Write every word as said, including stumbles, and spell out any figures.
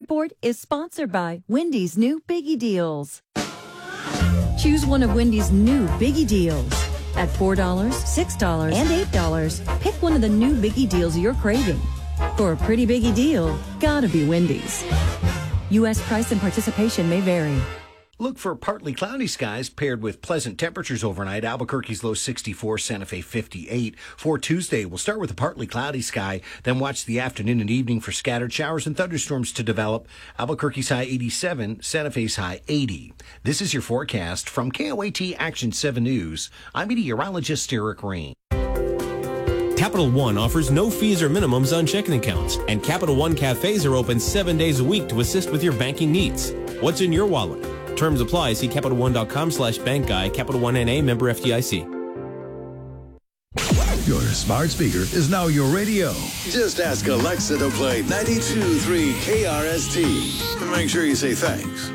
Report is sponsored by Wendy's new Biggie Deals. Choose one of Wendy's new Biggie Deals. At four dollars, six dollars, and eight dollars, pick one of the new Biggie Deals you're craving. For a pretty Biggie deal, gotta be Wendy's. U S price and participation may vary. Look for partly cloudy skies paired with pleasant temperatures overnight. Albuquerque's low sixty-four, Santa Fe fifty-eight. For Tuesday, we'll start with a partly cloudy sky, then watch the afternoon and evening for scattered showers and thunderstorms to develop. Albuquerque's high eighty-seven, Santa Fe's high eighty. This is your forecast from K O A T Action seven News. I'm meteorologist Eric Rain. Capital One offers no fees or minimums on checking accounts, and Capital One cafes are open seven days a week to assist with your banking needs. What's in your wallet? Terms apply. See CapitalOne.com slash bank guy. Capital One N A, member F D I C. Your smart speaker is now your radio. Just ask Alexa to play ninety-two point three K R S T. Make sure you say thanks.